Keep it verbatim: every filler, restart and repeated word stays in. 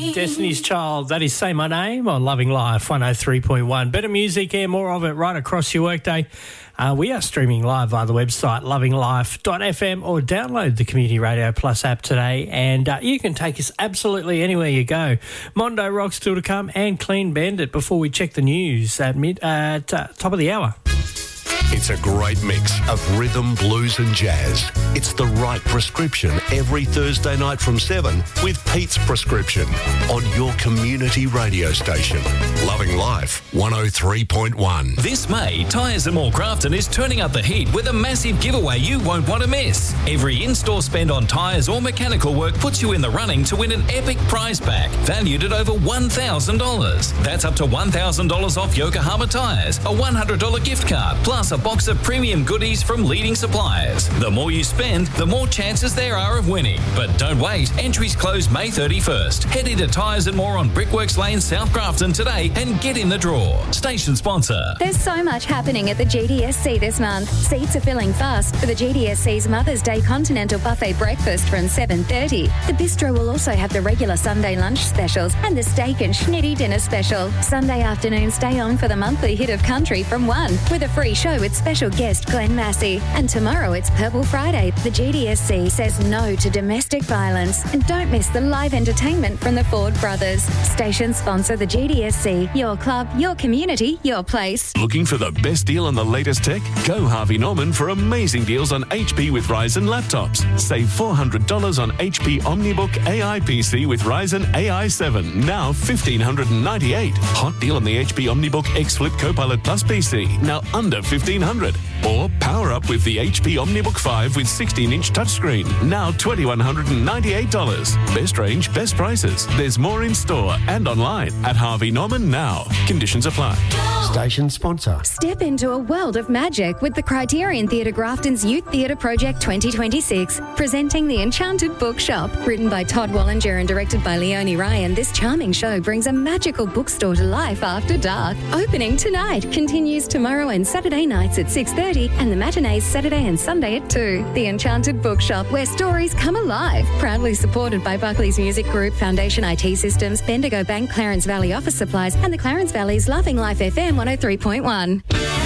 Destiny's Child, that is Say My Name on Loving Life one oh three point one. Better music and more of it right across your workday. Uh, we are streaming live via the website loving life dot f m or download the Community Radio Plus app today, and uh, you can take us absolutely anywhere you go. Mondo Rock still to come and Clean Bandit before we check the news at mid uh, at uh, top of the hour. It's a great mix of rhythm, blues and jazz. It's the right prescription every Thursday night from seven with Pete's Prescription on your community radio station. Loving Life one oh three point one. This May, Tyres at Moore Grafton is turning up the heat with a massive giveaway you won't want to miss. Every in-store spend on tyres or mechanical work puts you in the running to win an epic prize pack valued at over one thousand dollars. That's up to one thousand dollars off Yokohama tyres, a one hundred dollars gift card, plus a box of premium goodies from leading suppliers. The more you spend, the more chances there are of winning. But don't wait, entries close May thirty-first. Head into Tyres and More on Brickworks Lane, South Grafton today and get in the draw. Station sponsor. There's so much happening at the G D S C this month. Seats are filling fast for the G D S C's Mother's Day Continental Buffet Breakfast from seven thirty. The bistro will also have the regular Sunday lunch specials and the steak and schnitty dinner special. Sunday afternoons stay on for the monthly hit of country from one with a free show with special guest Glenn Massey. And tomorrow it's Purple Friday. The G D S C says no to domestic violence. And don't miss the live entertainment from the Ford Brothers. Station sponsor the G D S C. Your club, your community, your place. Looking for the best deal on the latest tech? Go Harvey Norman for amazing deals on H P with Ryzen laptops. Save four hundred dollars on H P OmniBook A I P C with Ryzen A I seven. Now one thousand five hundred ninety-eight dollars. Hot deal on the H P OmniBook X Flip Copilot Plus P C. Now under fifteen hundred dollars. Or power up with the H P OmniBook five with sixteen inch touchscreen. Now two thousand one hundred ninety-eight dollars. Best range, best prices. There's more in store and online at Harvey Norman now. Conditions apply. Station sponsor. Step into a world of magic with the Criterion Theatre Grafton's Youth Theatre Project twenty twenty-six. Presenting The Enchanted Bookshop. Written by Todd Wallinger and directed by Leonie Ryan, this charming show brings a magical bookstore to life after dark. Opening tonight. Continues tomorrow and Saturday nights at six thirty. And the matinees Saturday and Sunday at two. The Enchanted Bookshop, where stories come alive. Proudly supported by Buckley's Music Group, Foundation I T Systems, Bendigo Bank, Clarence Valley Office Supplies, and the Clarence Valley's Loving Life F M one oh three point one.